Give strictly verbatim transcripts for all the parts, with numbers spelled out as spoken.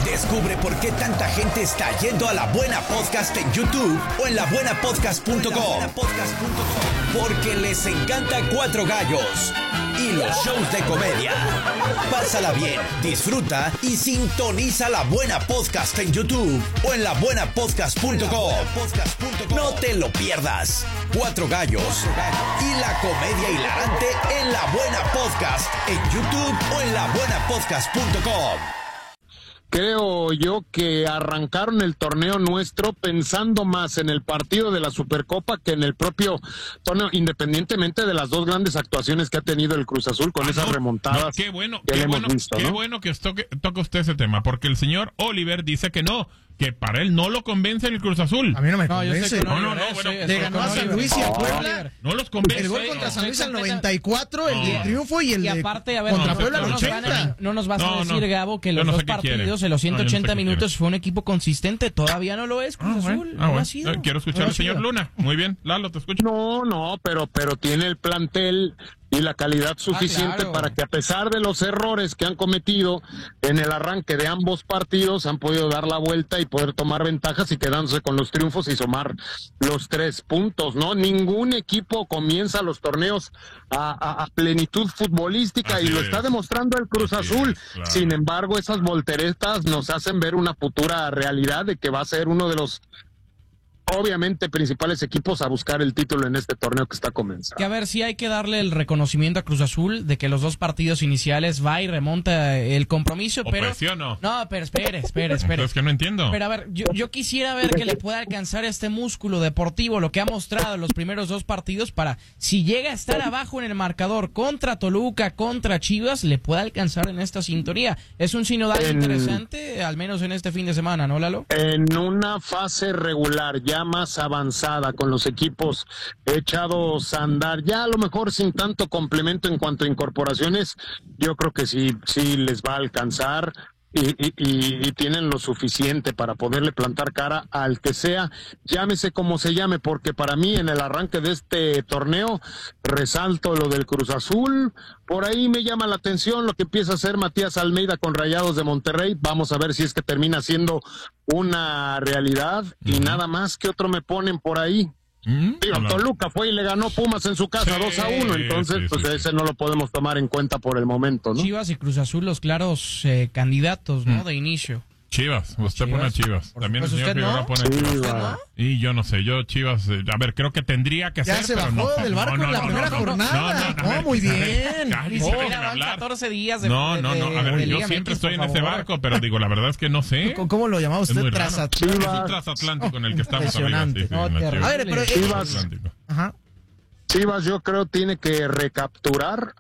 Descubre por qué tanta gente está yendo a La Buena Podcast en YouTube o en la buena podcast punto com. Porque les encanta Cuatro Gallos y los shows de comedia. Pásala bien, disfruta y sintoniza La Buena Podcast en YouTube o en la buena podcast punto com. No te lo pierdas. Cuatro Gallos y la comedia hilarante en La Buena Podcast en YouTube o en la buena podcast punto com. Creo yo que arrancaron el torneo nuestro pensando más en el partido de la Supercopa que en el propio torneo, independientemente de las dos grandes actuaciones que ha tenido el Cruz Azul con ah, esas no, remontadas. No, qué bueno, que qué, le bueno hemos visto, qué ¿no? bueno que toque, toque usted ese tema, porque el señor Oliver dice que no, que para él no lo convence el Cruz Azul. A mí no me no, convence. Yo sé no, no, no, no, bueno, Le ganó a San Luis y a Puebla. No los convence. El gol contra San Luis al noventa y cuatro, el de No. triunfo y el Y de aparte, a ver, contra no, Puebla no, al no, nos ochenta. van a- no nos vas No, a decir, no. Gabo, que Yo los no sé dos qué partidos quiere. en los No, yo no sé ciento ochenta qué minutos quiere. fue un equipo consistente. Todavía no lo es Cruz Ah, Azul. bueno, ah, no lo bueno. ha sido. Eh, Quiero escuchar No al ha señor sido. Luna. Muy bien, Lalo, te escucho. No, no, pero, pero tiene el plantel y la calidad suficiente claro. para que a pesar de los errores que han cometido en el arranque de ambos partidos, han podido dar la vuelta y poder tomar ventajas y quedándose con los triunfos y sumar los tres puntos, ¿no? Ningún equipo comienza los torneos a, a, a plenitud futbolística Así y lo es. está demostrando el Cruz Así Azul. es, claro. Sin embargo, esas volteretas nos hacen ver una futura realidad de que va a ser uno de los obviamente principales equipos a buscar el título en este torneo que está comenzando. Que a ver, sí hay que darle el reconocimiento a Cruz Azul de que los dos partidos iniciales va y remonta el compromiso, ¿O pero... presiono? No, pero espere, espere, espere. Es que no entiendo. Pero a ver, yo, yo quisiera ver que le pueda alcanzar este músculo deportivo, lo que ha mostrado en los primeros dos partidos, para si llega a estar abajo en el marcador contra Toluca, contra Chivas, le pueda alcanzar en esta sintonía. Es un sinodal En- interesante, al menos en este fin de semana, ¿no, Lalo? En una fase regular, ya más avanzada, con los equipos echados a andar, ya a lo mejor sin tanto complemento en cuanto a incorporaciones, yo creo que sí, sí les va a alcanzar. Y, y, y, y tienen lo suficiente para poderle plantar cara al que sea, llámese como se llame, porque para mí en el arranque de este torneo resalto lo del Cruz Azul. Por ahí me llama la atención lo que empieza a hacer Matías Almeida con Rayados de Monterrey. Vamos a ver si es que termina siendo una realidad. Y Ujú. nada más, que otro me ponen por ahí. ¿Mm? Digo, Hola. Toluca fue y le ganó Pumas en su casa Sí, dos a uno, entonces sí, pues sí, ese sí. no lo podemos tomar en cuenta por el momento, ¿no? Chivas y Cruz Azul, los claros eh, candidatos, ¿no? Mm. De inicio. Chivas, usted Chivas. pone a Chivas. Por También el supuesto, señor ¿usted Figueroa no? pone a Chivas. Chivas. Y yo no sé, yo Chivas, eh, a ver, creo que tendría que Ya ser, se pero bajó no. del barco no, en la no, primera no, no, jornada. a No, ver, muy a ver, bien. cállese, Oh. déjeme Mira, van hablar. catorce días de No, de- no, no, a de- ver, de yo Liga siempre M X, estoy en por ese favor. barco, pero digo, la verdad es que no sé. ¿Cómo- ¿Cómo lo llamaba Es usted? muy raro. Trasat- Es un Chivas. transatlántico en el que estamos arriba. Impresionante. Sí, sí, No, en la terrible. Chivas. A ver, pero- Chivas. Transatlántico. Ajá. Chivas, yo creo, tiene que recapturar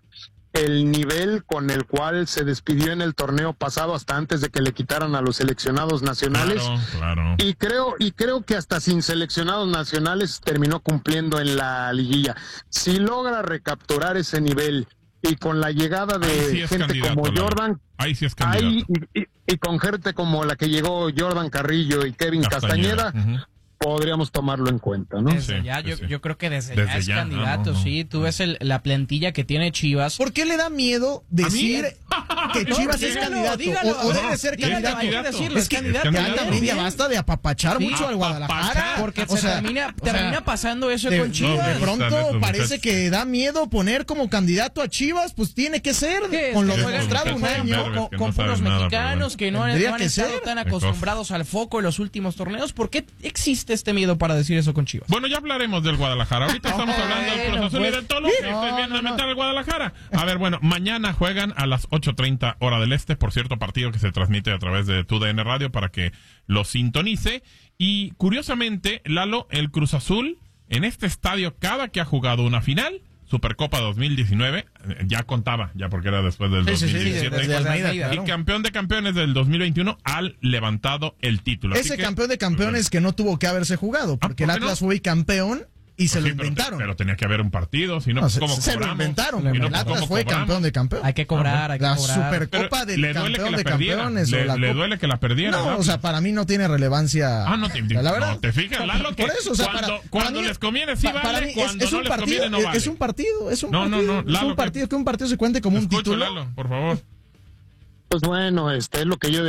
el nivel con el cual se despidió en el torneo pasado, hasta antes de que le quitaran a los seleccionados nacionales. Claro, claro. Y creo, y creo que hasta sin seleccionados nacionales terminó cumpliendo en la liguilla. Si logra recapturar ese nivel y con la llegada de Ahí sí es gente candidato, como Lalo. Jordan, Ahí sí es candidato. ahí, y, y- y con gente como la que llegó Jordan Carrillo y Kevin Castañeda, Ujú. podríamos tomarlo en cuenta, ¿no? Desde Sí, ya, sí, yo, sí. yo creo que desde, Desde ya es ya, no, candidato, no, no. sí. Tú ves el- la plantilla que tiene Chivas. ¿Por qué le da miedo decir que No, Chivas es dígalo, candidato? dígalo. o, o debe No, ser sí es candidato. candidato. Hay que decirlo, Es es que candidato. ya candidato. también ya Bien. basta de apapachar Sí. mucho al Guadalajara. Apapachar. Porque O se sea, termina, o sea, termina pasando eso de, con de Chivas. pronto Están estos parece muchachos. que da miedo poner como candidato a Chivas, pues tiene que ser, ¿Qué? con lo Que demostrado un juegan año. verdes con, que con no puros saben nada, mexicanos que no, han- Tendría no han que estado ser. tan Qué cosa. acostumbrados al foco en los últimos torneos. ¿Por qué existe este miedo para decir eso con Chivas? Bueno, ya hablaremos del Guadalajara. Ahorita estamos hablando del Cruz Azul y del Toluca. Y No, ustedes vienen no, a no. meter al Guadalajara. A ver, bueno, mañana juegan a las ocho treinta hora del este. Por cierto, partido que se transmite a través de Tu D N Radio para que lo sintonice. Y curiosamente, Lalo, el Cruz Azul en este estadio, cada que ha jugado una final, Supercopa dos mil diecinueve, eh, ya contaba, ya porque era después del Sí, sí, sí, dos mil diecisiete. desde Almeida, Y claro. Y campeón de campeones del dos mil veintiuno al levantado el título. Así Ese que- campeón de campeones que no tuvo que haberse jugado, porque Ah, ¿por el qué Atlas no? fue campeón y se Pues lo sí, pero- inventaron. Pero, tenía que haber un partido, si no, No, pues, se, ¿cómo se lo cobramos? inventaron. Y no, el pues, Atlas ¿cómo fue cobramos? campeón de campeón. Hay que cobrar, hay que La cobrar. Supercopa Pero del le duele campeón que la de perdiera. campeones. Le, o la le Copa- duele que la perdiera. No, ¿verdad? o sea, para mí no tiene relevancia. Ah, no, te, la verdad. no, te fijas, Lalo, que Por eso, o sea, cuando, para, cuando para mí- les conviene sí pa- para vale, mí es- cuando es no un les partido, conviene no es- vale. Es un partido, es un No, no, partido. no, es Lalo, un partido, que un partido se cuente como un Escucho, título. Lalo, por favor. Pues bueno, este es lo que yo